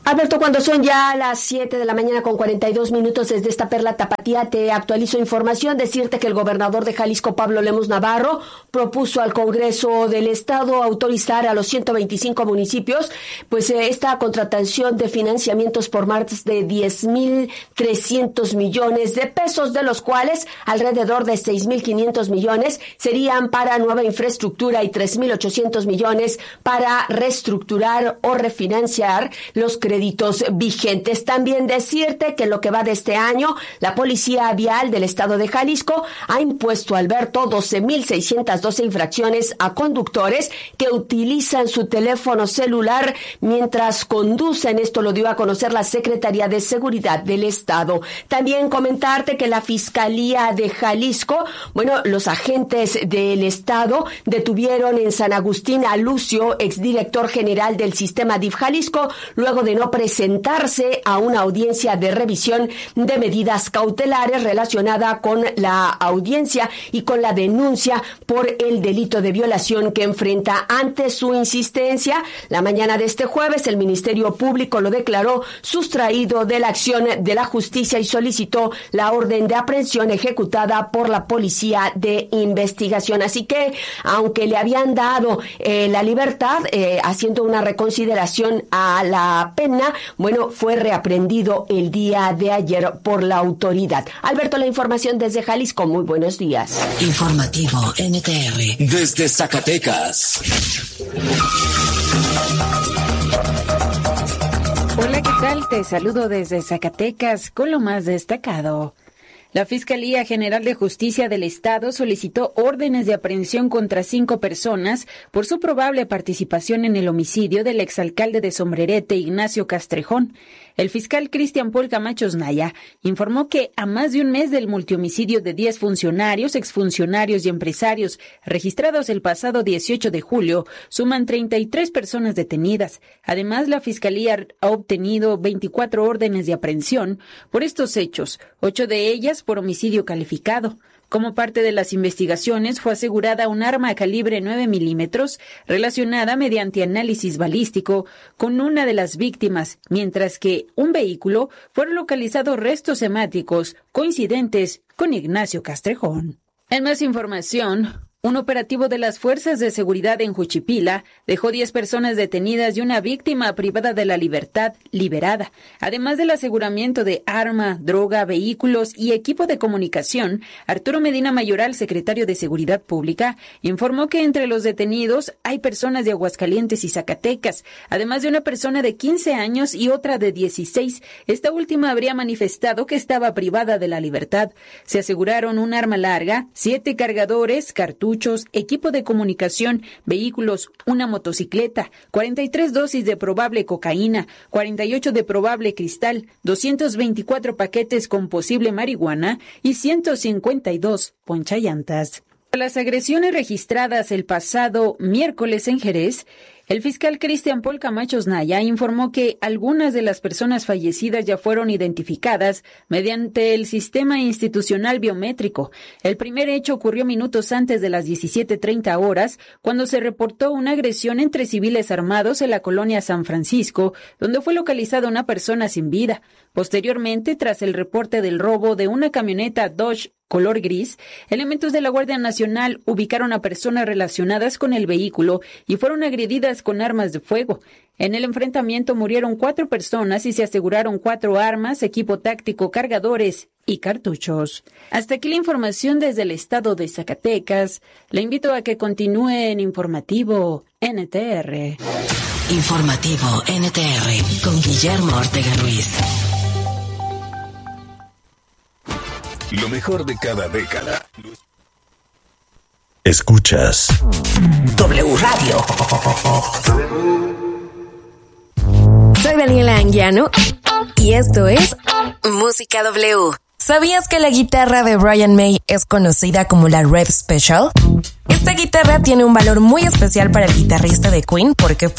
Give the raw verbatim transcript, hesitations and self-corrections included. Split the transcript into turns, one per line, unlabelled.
Alberto, cuando son ya las siete de la mañana con cuarenta y dos minutos desde esta perla tapatía, te actualizo información. Decirte que el gobernador de Jalisco, Pablo Lemus Navarro, propuso al Congreso del Estado autorizar a los ciento veinticinco municipios pues eh, esta contratación de financiamientos por más de diez mil trescientos millones de pesos, de los cuales alrededor de seis mil quinientos millones serían para nueva infraestructura y tres mil ochocientos millones para reestructurar o refinanciar los créditos vigentes. También decirte que en lo que va de este año, la Policía Vial del Estado de Jalisco ha impuesto, Alberto, doce mil seiscientas doce infracciones a conductores que utilizan su teléfono celular mientras conducen. Esto lo dio a conocer la Secretaría de Seguridad del Estado. También comentarte que la Fiscalía de Jalisco, bueno, los agentes del Estado detuvieron en San Agustín a Lucio, exdirector general del sistema D I F Jalisco, luego de no presentarse a una audiencia de revisión de medidas cautelares relacionada con la audiencia y con la denuncia por el delito de violación que enfrenta. Ante su insistencia, la mañana de este jueves, el Ministerio Público lo declaró sustraído de la acción de la justicia y solicitó la orden de aprehensión ejecutada por la Policía de Investigación. Así que, aunque le habían dado eh, la libertad, eh, haciendo una reconsideración a la pena, bueno, fue reaprendido el día de ayer por la autoridad. Alberto, la información desde Jalisco. Muy buenos días.
Informativo N T R. Desde Zacatecas.
Hola, ¿qué tal? Te saludo desde Zacatecas con lo más destacado. La Fiscalía General de Justicia del Estado solicitó órdenes de aprehensión contra cinco personas por su probable participación en el homicidio del exalcalde de Sombrerete, Ignacio Castrejón. El fiscal Cristian Paul Camacho Naya informó que a más de un mes del multihomicidio de diez funcionarios, exfuncionarios y empresarios registrados el pasado dieciocho de julio, suman treinta y tres personas detenidas. Además, la Fiscalía ha obtenido veinticuatro órdenes de aprehensión por estos hechos, ocho de ellas por homicidio calificado. Como parte de las investigaciones, fue asegurada un arma a calibre nueve milímetros relacionada mediante análisis balístico con una de las víctimas, mientras que un vehículo fueron localizados restos hemáticos coincidentes con Ignacio Castrejón. En más información, un operativo de las Fuerzas de Seguridad en Juchipila dejó diez personas detenidas y una víctima privada de la libertad liberada. Además del aseguramiento de arma, droga, vehículos y equipo de comunicación, Arturo Medina Mayoral, secretario de Seguridad Pública, informó que entre los detenidos hay personas de Aguascalientes y Zacatecas, además de una persona de quince años y otra de dieciséis. Esta última habría manifestado que estaba privada de la libertad. Se aseguraron un arma larga, siete cargadores, cartuchos, equipo de comunicación, vehículos, una motocicleta, cuarenta y tres dosis de probable cocaína, cuarenta y ocho de probable cristal, doscientos veinticuatro paquetes con posible marihuana y ciento cincuenta y dos ponchallantas. Las agresiones registradas el pasado miércoles en Jerez, el fiscal Cristian Paul Camacho Naya informó que algunas de las personas fallecidas ya fueron identificadas mediante el sistema institucional biométrico. El primer hecho ocurrió minutos antes de las diecisiete treinta horas, cuando se reportó una agresión entre civiles armados en la colonia San Francisco, donde fue localizada una persona sin vida. Posteriormente, tras el reporte del robo de una camioneta Dodge color gris, elementos de la Guardia Nacional ubicaron a personas relacionadas con el vehículo y fueron agredidas con armas de fuego. En el enfrentamiento murieron cuatro personas y se aseguraron cuatro armas, equipo táctico, cargadores y cartuchos. Hasta aquí la información desde el estado de Zacatecas. Le invito a que continúe en Informativo N T R.
Informativo N T R con Guillermo Ortega Ruiz.
Lo mejor de cada década. Escuchas
W Radio.
Soy Daniela Anguiano y esto es Música W. ¿Sabías que la guitarra de Brian May es conocida como la Rev Special? Esta guitarra tiene un valor muy especial para el guitarrista de Queen porque